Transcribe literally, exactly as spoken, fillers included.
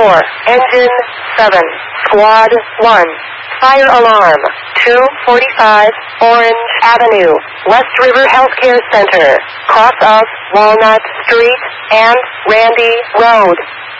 four, engine seven, squad one. Fire alarm, two forty-five, Orange Avenue, West River Healthcare Center, cross of Walnut Street and Randy Road.